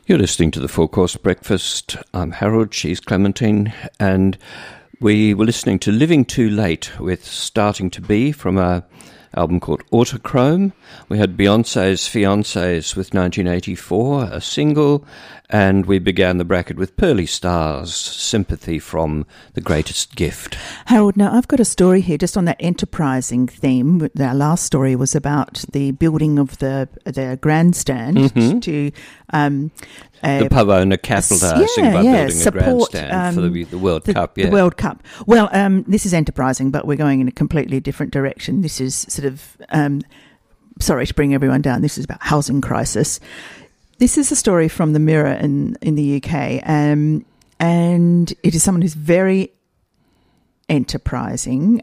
You're listening to the Four Course Breakfast. I'm Harold, she's Clementine, and we were listening to Living Too Late with Starting to Be from a album called Autochrome. We had Beyonce's Fiancés with 1984, a single, and we began the bracket with Pearly Stars, Sympathy from The Greatest Gift. Harold, now I've got a story here just on that enterprising theme. Our last story was about the building of the grandstand to... the pub owner capitalising by building a grandstand for the World Cup. Yeah. The World Cup. Well, this is enterprising, but we're going in a completely different direction. This is sort of, sorry to bring everyone down, this is about housing crisis. This is a story from the Mirror in the UK, and it is someone who's very enterprising.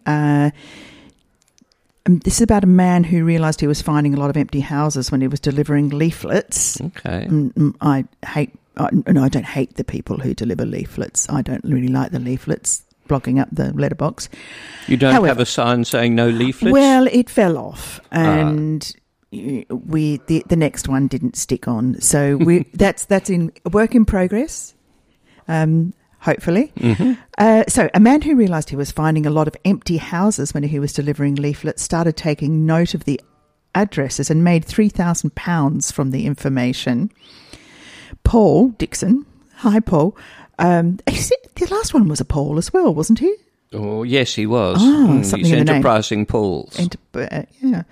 This is about a man who realised he was finding a lot of empty houses when he was delivering leaflets. Okay. I don't hate the people who deliver leaflets. I don't really like the leaflets blocking up the letterbox. You don't have a sign saying no leaflets? Well, it fell off, and the next one didn't stick on. So that's in work in progress. Hopefully. So a man who realised he was finding a lot of empty houses when he was delivering leaflets started taking note of the addresses and made £3,000 from the information. Paul Dixon. Hi, Paul. The last one was a Paul as well, wasn't he? Oh, yes, he was. Something he's in the enterprising name. Pauls. Yeah.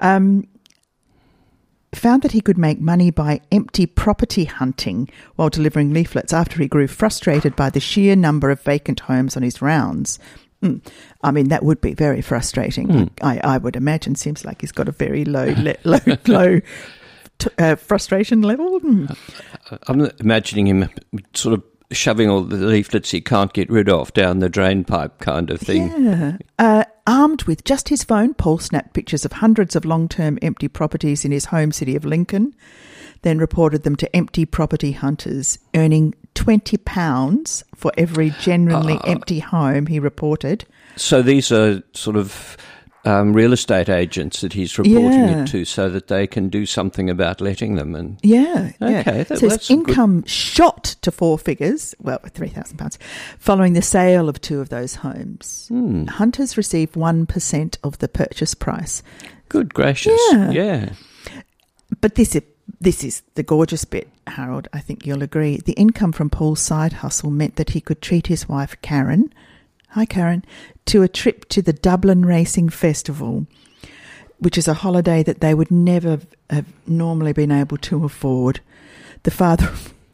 Found that he could make money by empty property hunting while delivering leaflets after he grew frustrated by the sheer number of vacant homes on his rounds. I mean, that would be very frustrating. I would imagine. Seems like he's got a very low frustration level. I'm imagining him sort of shoving all the leaflets he can't get rid of down the drain pipe kind of thing. Yeah. Armed with just his phone, Paul snapped pictures of hundreds of long-term empty properties in his home city of Lincoln, then reported them to empty property hunters, earning £20 for every genuinely empty home he reported. So these are sort of real estate agents that he's reporting it to so that they can do something about letting them. And Okay. So his income shot to four figures, well, £3,000, following the sale of two of those homes. Hunters receive 1% of the purchase price. Good gracious. Yeah. But this is the gorgeous bit, Harold. I think you'll agree. The income from Paul's side hustle meant that he could treat his wife, Karen, hi Karen, to a trip to the Dublin Racing Festival, which is a holiday that they would never have normally been able to afford. The father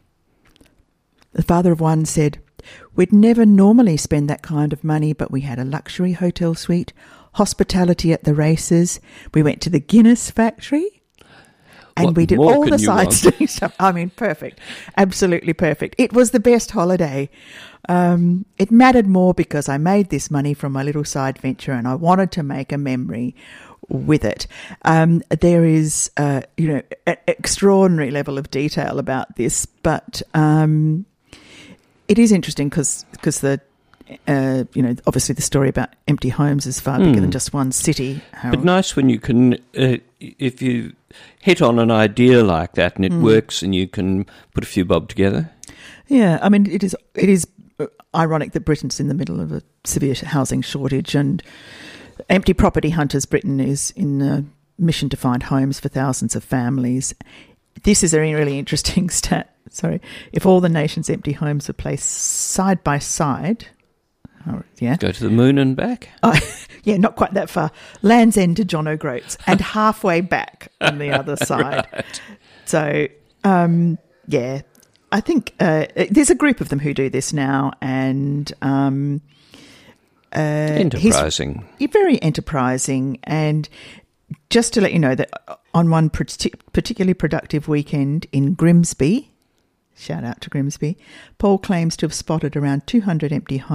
of one said, "We'd never normally spend that kind of money, but we had a luxury hotel suite, hospitality at the races. We went to the Guinness factory. And we did all the sightseeing stuff. I mean, perfect. Absolutely perfect. It was the best holiday. It mattered more because I made this money from my little side venture and I wanted to make a memory with it." There is, an extraordinary level of detail about this, but it is interesting because the obviously the story about empty homes is far bigger than just one city, Harold. But nice when you can, if you hit on an idea like that and it works and you can put a few bob together. Yeah, I mean, it is ironic that Britain's in the middle of a severe housing shortage, and Empty Property Hunters Britain is in a mission to find homes for thousands of families. This is a really interesting stat. Sorry. If all the nation's empty homes were placed side by side... Go to the moon and back? Not quite that far. Land's End to John O'Groats and halfway back on the other side. Right. So, I think there's a group of them who do this now, and enterprising. He's very enterprising, and just to let you know that on one particularly productive weekend in Grimsby, shout out to Grimsby, Paul claims to have spotted around 200 empty homes